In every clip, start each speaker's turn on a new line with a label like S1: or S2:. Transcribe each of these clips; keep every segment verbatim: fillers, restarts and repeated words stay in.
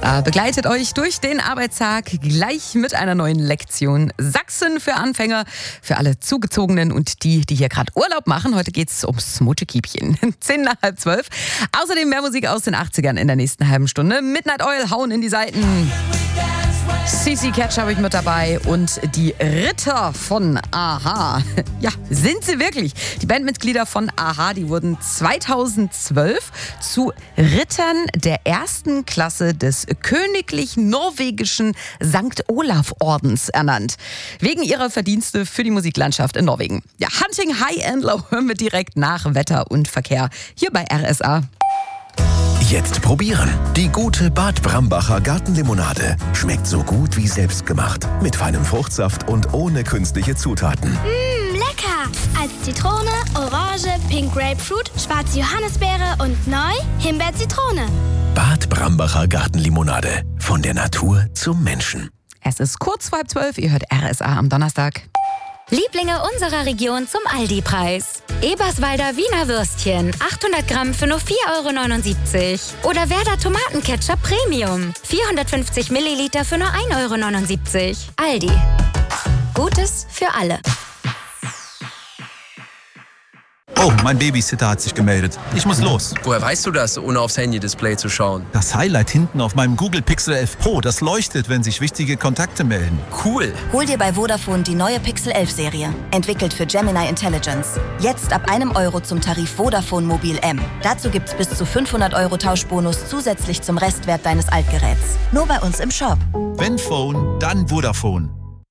S1: S A begleitet euch durch den Arbeitstag gleich mit einer neuen Lektion Sachsen für Anfänger, für alle Zugezogenen und die, die hier gerade Urlaub machen. Heute geht's ums Mutschekiebchen. Zehn nach halb zwölf. Außerdem mehr Musik aus den achtzigern in der nächsten halben Stunde. Midnight Oil hauen in die Seiten. C C Catch habe ich mit dabei und die Ritter von a-ha. Ja, sind sie wirklich? Die Bandmitglieder von a-ha, die wurden zweitausendzwölf zu Rittern der ersten Klasse des königlich norwegischen Sankt Olaf Ordens ernannt. Wegen ihrer Verdienste für die Musiklandschaft in Norwegen. Ja, Hunting High and Low hören wir direkt nach Wetter und Verkehr hier bei R S A.
S2: Jetzt probieren. Die gute Bad Brambacher Gartenlimonade. Schmeckt so gut wie selbstgemacht. Mit feinem Fruchtsaft und ohne künstliche Zutaten.
S3: Mmm, lecker! Als Zitrone, Orange, Pink Grapefruit, schwarze Johannisbeere und neu Himbeer-Zitrone.
S2: Bad Brambacher Gartenlimonade. Von der Natur zum Menschen.
S1: Es ist kurz vor halb zwölf. Ihr hört R S A am Donnerstag.
S4: Lieblinge unserer Region zum Aldi-Preis. Eberswalder Wiener Würstchen, achthundert Gramm für nur vier Euro neunundsiebzig. Oder Werder Tomatenketchup Premium, vierhundertfünfzig Milliliter für nur ein Euro neunundsiebzig. Aldi. Gutes für alle.
S5: Oh, mein Babysitter hat sich gemeldet. Ich muss los.
S6: Woher weißt du das, ohne aufs Handy-Display zu schauen?
S5: Das Highlight hinten auf meinem Google Pixel elf Pro, das leuchtet, wenn sich wichtige Kontakte melden.
S6: Cool.
S7: Hol dir bei Vodafone die neue Pixel elf Serie. Entwickelt für Gemini Intelligence. Jetzt ab einem Euro zum Tarif Vodafone Mobil M. Dazu gibt's bis zu fünfhundert Euro Tauschbonus zusätzlich zum Restwert deines Altgeräts. Nur bei uns im Shop.
S5: Wenn Phone, dann Vodafone.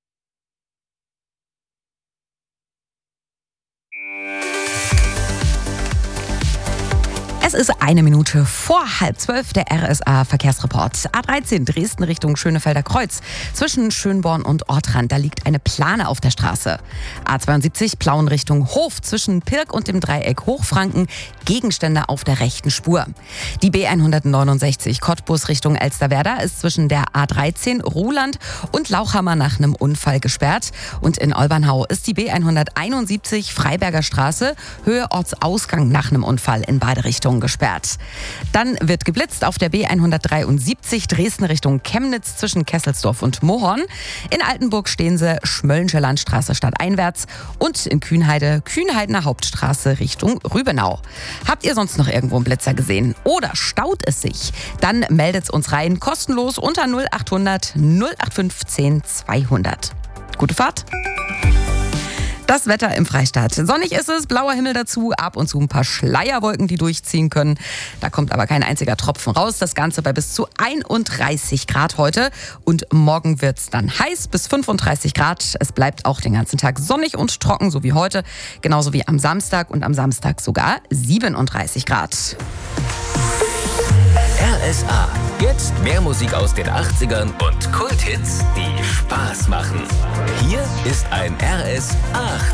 S1: Es ist eine Minute vor halb zwölf, der R S A-Verkehrsreport. A dreizehn Dresden Richtung Schönefelder Kreuz. Zwischen Schönborn und Ortrand, da liegt eine Plane auf der Straße. A zweiundsiebzig Plauen Richtung Hof. Zwischen Pirk und dem Dreieck Hochfranken. Gegenstände auf der rechten Spur. Die B hundertneunundsechzig Cottbus Richtung Elsterwerda ist zwischen der A dreizehn Ruhland und Lauchhammer nach einem Unfall gesperrt. Und in Olbernhau ist die B hunderteinundsiebzig Freiberger Straße, Höhe Ortsausgang nach einem Unfall in beide Richtungen gesperrt. Dann wird geblitzt auf der B hundertdreiundsiebzig Dresden Richtung Chemnitz zwischen Kesselsdorf und Mohorn. In Altenburg stehen sie Schmöllensche Landstraße stadteinwärts und in Kühnheide Kühnheidener Hauptstraße Richtung Rübenau. Habt ihr sonst noch irgendwo einen Blitzer gesehen oder staut es sich? Dann meldet's uns rein, kostenlos unter null achthundert null acht fünfzehn zweihundert. Gute Fahrt! Das Wetter im Freistaat. Sonnig ist es, blauer Himmel dazu, ab und zu ein paar Schleierwolken, die durchziehen können. Da kommt aber kein einziger Tropfen raus. Das Ganze bei bis zu einunddreißig Grad heute. Und morgen wird's dann heiß bis fünfunddreißig Grad. Es bleibt auch den ganzen Tag sonnig und trocken, so wie heute. Genauso wie am Samstag und am Samstag sogar siebenunddreißig Grad.
S8: R S A. Jetzt mehr Musik aus den achtzigern und Kulthits, die Spaß machen. Hier ist ein R S A.